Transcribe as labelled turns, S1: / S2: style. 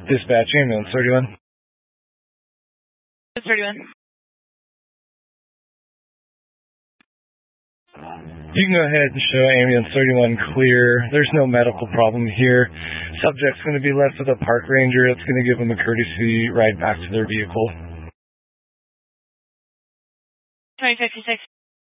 S1: Dispatch, ambulance 31.
S2: 31.
S1: You can go ahead and show ambulance 31 clear. There's no medical problem here. Subject's going to be left with a park ranger. It's going to give them a courtesy ride back to their vehicle.
S2: 2056.